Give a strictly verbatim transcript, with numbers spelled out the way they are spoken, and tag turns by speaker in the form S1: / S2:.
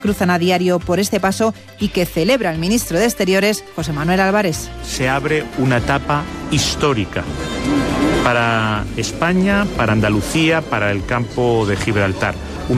S1: cruzan a diario por este paso y que celebra el ministro de Exteriores, José Manuel Álvarez.
S2: Se abre una etapa histórica para España, para Andalucía, para el campo de Gibraltar.